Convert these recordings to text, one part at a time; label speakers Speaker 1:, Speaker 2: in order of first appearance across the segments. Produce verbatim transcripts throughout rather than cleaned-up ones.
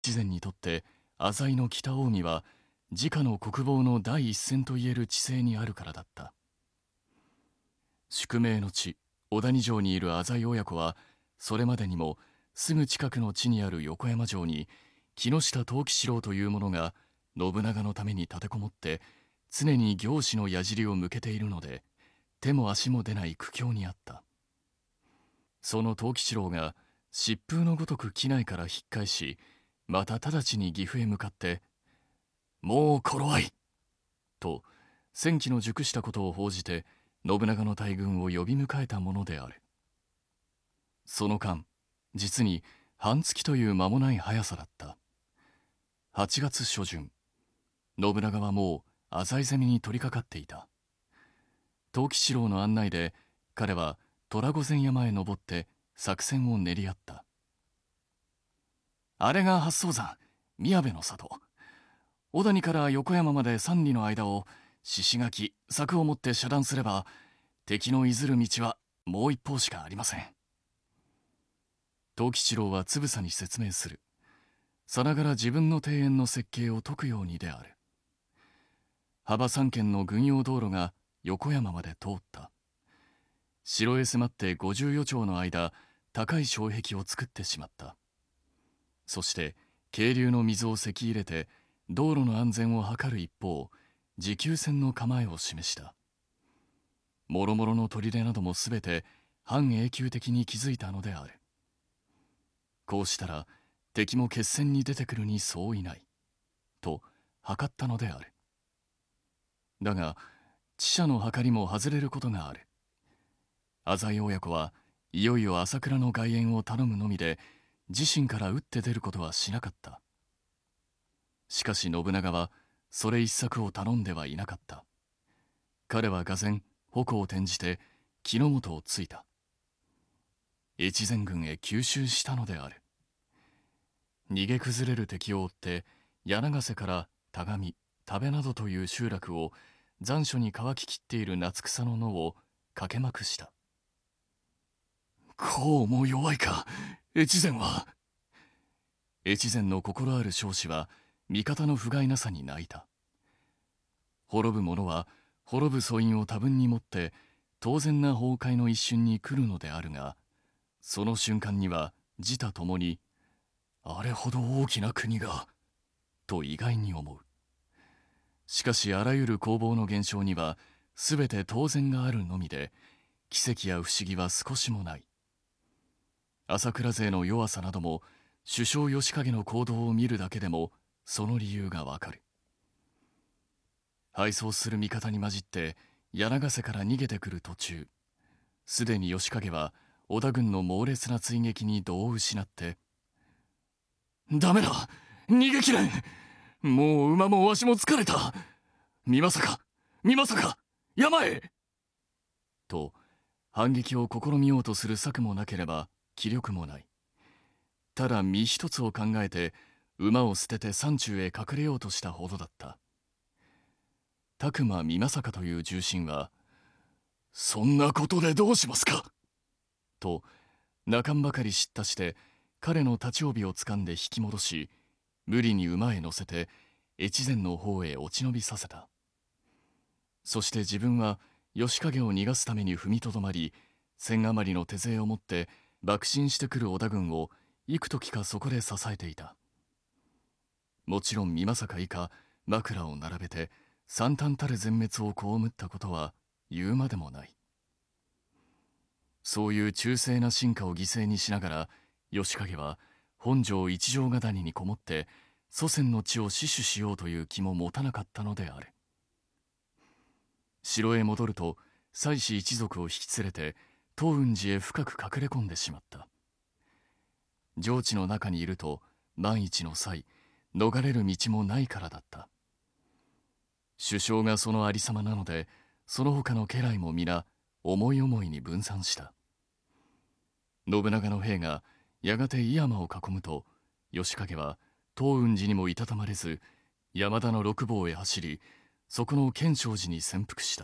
Speaker 1: 越前にとって浅井の北近江は直の国防の第一線といえる地勢にあるからだった。宿命の地小谷城にいる浅井親子はそれまでにもすぐ近くの地にある横山城に木下藤吉郎という者が信長のために立てこもって常に行使の矢尻を向けているので手も足も出ない苦境にあった。その藤吉郎が疾風のごとく機内から引っ返し、また直ちに岐阜へ向かって「もう頃合い!」と戦機の熟したことを報じて信長の大軍を呼び迎えたものである。その間実に半月という間もない速さだった。はちがつ初旬、信長はもう浅井攻めに取り掛かっていた。藤吉郎の案内で彼は虎御前山へ登って作戦を練り合った。あれが八宗山宮部の里。小谷から横山まで三里の間を獅子垣柵を持って遮断すれば敵の譲る道はもう一方しかありません。藤吉郎はつぶさに説明する。さながら自分の庭園の設計を解くようにである。幅三間の軍用道路が横山まで通った。城へ迫って五十余町の間高い障壁を作ってしまった。そして渓流の水をせき入れて道路の安全を図る一方持久戦の構えを示した。もろもろの砦などもすべて半永久的に築いたのである。こうしたら敵も決戦に出てくるにそういないと計ったのである。だが知者の計りも外れることがある。浅井親子はいよいよ朝倉の外援を頼むのみで自身から打って出ることはしなかった。しかし信長はそれ一策を頼んではいなかった。彼はがぜん矛を転じて木之本をついた。越前軍へ急襲したのである。逃げ崩れる敵を追って柳瀬から田上田部などという集落を残暑に乾ききっている夏草の野をかけまくした。こうも弱いか越前は。越前の心ある将士は味方の不甲斐なさに泣いた。滅ぶ者は滅ぶ素因を多分にもって当然な崩壊の一瞬に来るのであるが、その瞬間には自他ともにあれほど大きな国がと意外に思う。しかしあらゆる攻防の現象には全て当然があるのみで奇跡や不思議は少しもない。朝倉勢の弱さなども首相義景の行動を見るだけでもその理由がわかる。敗走する味方に混じって柳瀬から逃げてくる途中、すでに義景は織田軍の猛烈な追撃に度を失って「ダメだ逃げきれんもう馬もわしも疲れた見まさか見まさか山へ!」と反撃を試みようとする策もなければ気力もない。ただ身一つを考えて馬を捨てて山中へ隠れようとしたほどだった。拓磨美政という重臣は「そんなことでどうしますか!」と泣かんばかり叱咤して彼の立ち帯をつかんで引き戻し、無理に馬へ乗せて越前の方へ落ち延びさせた。そして自分は義景を逃がすために踏みとどまり、千余りの手勢を持って爆心してくる織田軍を幾時かそこで支えていた。もちろん美政以下枕を並べて惨憺たる全滅を被ったことは言うまでもない。そういう忠誠な臣下を犠牲にしながら義景は本城一条ヶ谷にこもって祖先の地を死守しようという気も持たなかったのである。城へ戻ると妻子一族を引き連れて東雲寺へ深く隠れ込んでしまった。城地の中にいると万一の際逃れる道もないからだった。首相がそのありさまなのでその他の家来も皆思い思いに分散した。信長の兵がやがて井山を囲むと義景は東雲寺にもいたたまれず山田の六坊へ走り、そこの建昌寺に潜伏した。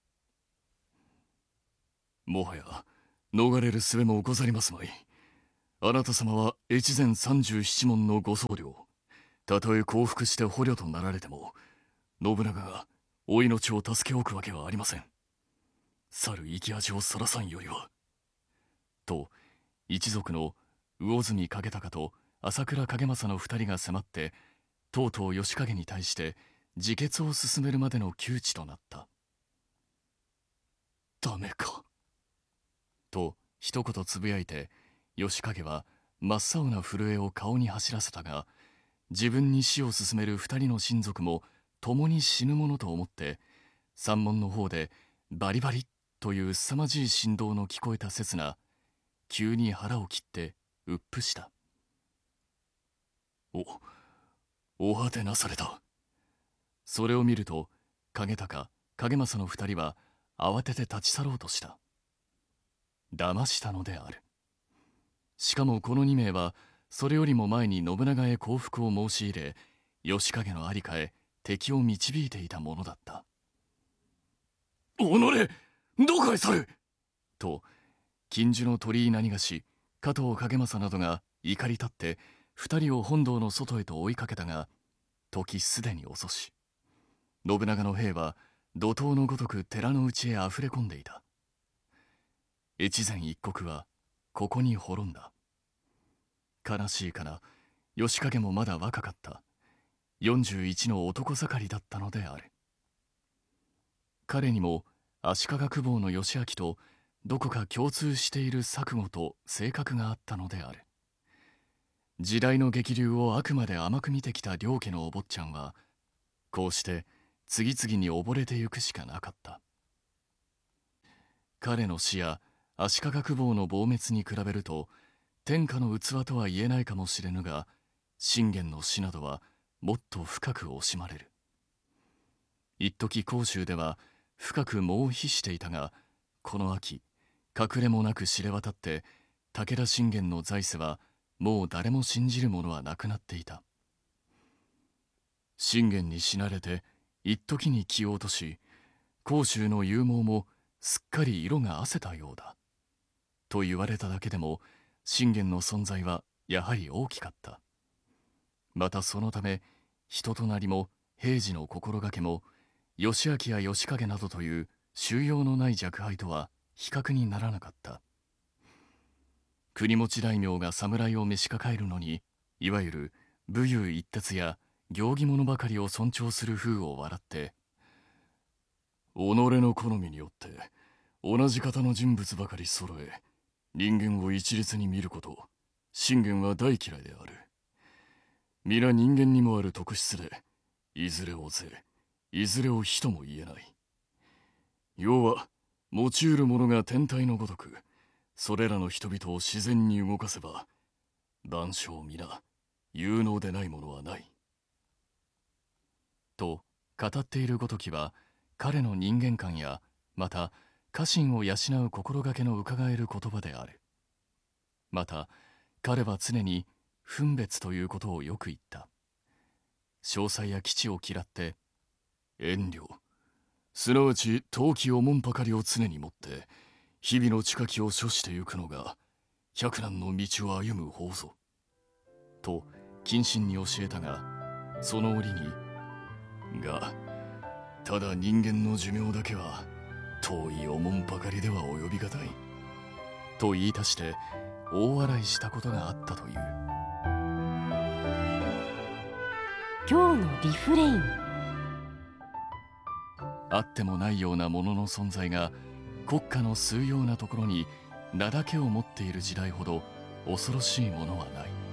Speaker 1: もはや逃れる術もござりますまい。 あなた様は越前三十七門のご僧侶。たとえ降伏して捕虜となられても、信長がお命を助け置くわけはありません。去る生き味をさらさんよりは。と、一族の魚住景隆と朝倉景政の二人が迫って、とうとう義景に対して自決を進めるまでの窮地となった。ダメか。と一言つぶやいて、義景は真っ青な震えを顔に走らせたが、自分に死を進める二人の親族も共に死ぬものと思って、山門の方でバリバリという凄まじい振動の聞こえた刹那、急に腹を切って鬱憤した。お、おはてなされた。それを見ると、景隆、景政の二人は慌てて立ち去ろうとした。騙したのである。しかもこの二名は、それよりも前に信長へ降伏を申し入れ、義景の在りかへ敵を導いていたものだった。おのれ、どこへ去ると、近所の鳥居何がし、加藤景政などが怒り立って、二人を本堂の外へと追いかけたが、時すでに遅し。信長の兵は怒涛のごとく寺の内へあふれ込んでいた。越前一国はここに滅んだ。悲しいかな、義景もまだ若かった。四十一の男盛りだったのである。彼にも足利公方の義昭とどこか共通している錯誤と性格があったのである。時代の激流をあくまで甘く見てきた両家のお坊ちゃんは、こうして次々に溺れてゆくしかなかった。彼の死や足利公方の亡滅に比べると、天下の器とは言えないかもしれぬが、信玄の死などはもっと深く惜しまれる。一時甲州では深く猛秘していたが、この秋、隠れもなく知れ渡って、武田信玄の財政はもう誰も信じるものはなくなっていた。信玄に死なれて一時に気を落とし、甲州の勇猛もすっかり色が褪せたようだ。と言われただけでも、信玄の存在はやはり大きかった。またそのため、人となりも平治の心がけも、義昭や義景などという修養のない若輩とは比較にならなかった。国持大名が侍を召し抱えるのに、いわゆる武勇一徹や行儀者ばかりを尊重する風を笑って、己の好みによって同じ型の人物ばかり揃え、人間を一律に見ること、信玄は大嫌いである。皆人間にもある特質で、いずれを是、いずれを非とも言えない。要は、用いるものが天体のごとく、それらの人々を自然に動かせば、万象皆、有能でないものはない。と、語っているごときは、彼の人間観や、また、家臣を養う心がけの伺える言葉である。また、彼は常に、分別ということをよく言った。詳細や基地を嫌って、遠慮、すなわち陶器おもんぱかりを常に持って、日々の近きを処してゆくのが、百難の道を歩む法ぞ。と、謹慎に教えたが、その折に、が、ただ人間の寿命だけは、遠いおもんぱかりでは及びがたい。と言い足して、大笑いしたことがあったという。
Speaker 2: 今日のリフレイン。
Speaker 1: あってもないようなものの存在が国家の数ようなところに名だけを持っている時代ほど恐ろしいものはない。